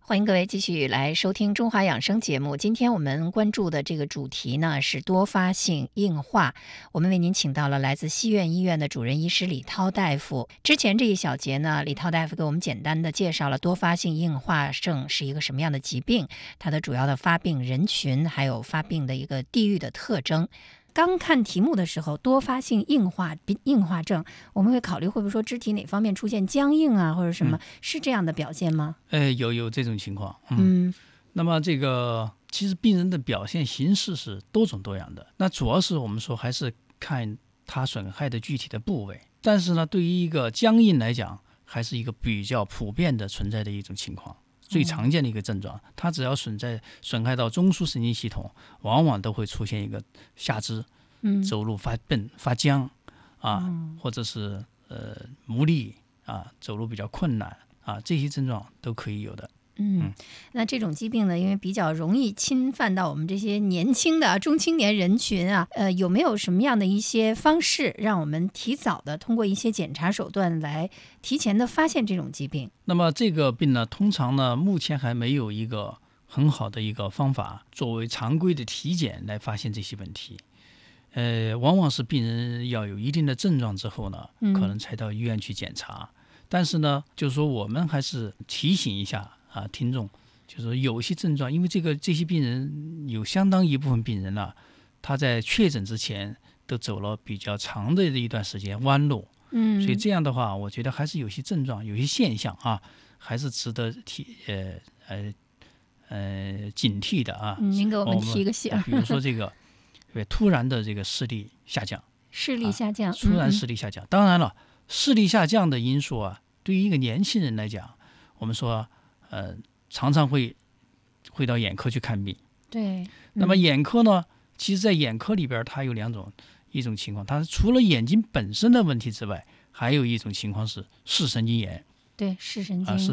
欢迎各位继续来收听中华养生节目。今天我们关注的这个主题呢是多发性硬化。我们为您请到了来自西苑医院的主任医师李涛大夫。之前这一小节呢，李涛大夫给我们简单的介绍了多发性硬化症是一个什么样的疾病，它的主要的发病人群，还有发病的一个地域的特征。刚看题目的时候，多发性硬化症，我们会考虑会不会说肢体哪方面出现僵硬啊，或者什么，是这样的表现吗？ 有这种情况。那么这个其实病人的表现形式是多种多样的，那主要是我们说还是看它损害的具体的部位，但是呢，对于一个僵硬来讲，还是一个比较普遍的存在的一种情况。最常见的一个症状，它只要损害到中枢神经系统，往往都会出现一个下肢走路发笨发僵或者是无力走路比较困难这些症状都可以有的。 那这种疾病呢，因为比较容易侵犯到我们这些年轻的中青年人群有没有什么样的一些方式，让我们提早的通过一些检查手段来提前的发现这种疾病？ 那么这个病呢，通常呢，目前还没有一个很好的一个方法作为常规的体检来发现这些问题。往往是病人要有一定的症状之后呢，可能才到医院去检查。但是呢，就是说我们还是提醒一下听众，就是说有些症状，因为这些病人有相当一部分病人他在确诊之前都走了比较长的一段时间弯路，所以这样的话，我觉得还是有些症状、有些现象还是值得警惕的您给我们提个醒， 比如说这个突然的这个视力下降，突然视力下降。当然了，视力下降的因素对于一个年轻人来讲，我们说常常会到眼科去看病。 对。 那么眼科呢，其实在眼科里边它有一种情况，它除了眼睛本身的问题之外，还有一种情况是视神经炎。 对，视神经